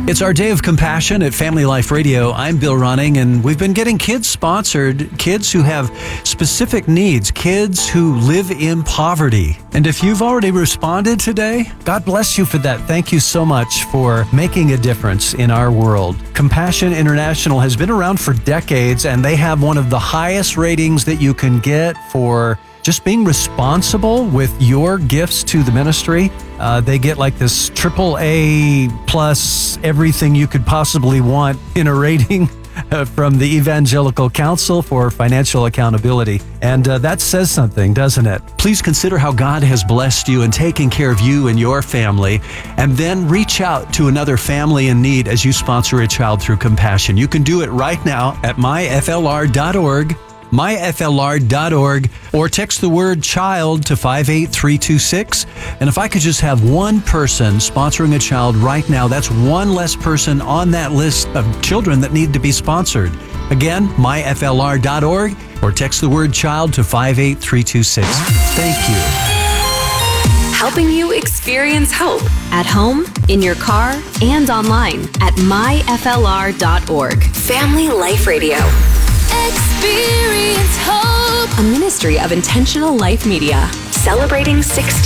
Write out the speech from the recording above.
It's our day of compassion at Family Life Radio. I'm Bill Running, and we've been getting kids sponsored, kids who have specific needs, kids who live in poverty. And if you've already responded today, God bless you for that. Thank you so much for making a difference in our world. Compassion International has been around for decades, and they have one of the highest ratings that you can get for just being responsible with your gifts to the ministry. They get like this AAA plus everything you could possibly want in a rating from the Evangelical Council for Financial Accountability. And that says something, doesn't it? Please consider how God has blessed you and taken care of you and your family, and then reach out to another family in need as you sponsor a child through compassion. You can do it right now at myflr.org. myflr.org, or text the word child to 58326. And if I could just have one person sponsoring a child right now, that's one less person on that list of children that need to be sponsored. Again, myflr.org, or text the word child to 58326. Thank you. Helping you experience hope at home, in your car, and online at myflr.org. Family Life Radio. Experience hope. A ministry of Intentional Life Media. Celebrating 60